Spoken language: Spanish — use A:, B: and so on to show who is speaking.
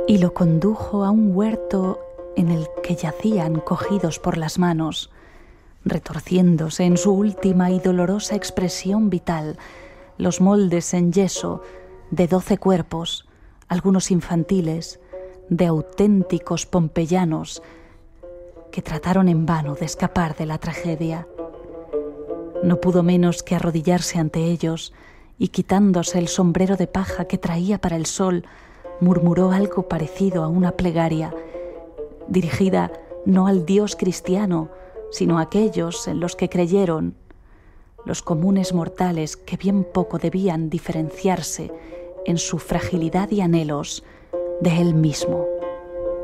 A: y lo condujo a un huerto en el que yacían cogidos por las manos, retorciéndose en su última y dolorosa expresión vital, los moldes en yeso de 12 cuerpos, algunos infantiles, de auténticos pompeyanos que trataron en vano de escapar de la tragedia. No pudo menos que arrodillarse ante ellos y, quitándose el sombrero de paja que traía para el sol, murmuró algo parecido a una plegaria, dirigida no al Dios cristiano, sino a aquellos en los que creyeron, los comunes mortales que bien poco debían diferenciarse en su fragilidad y anhelos de él mismo.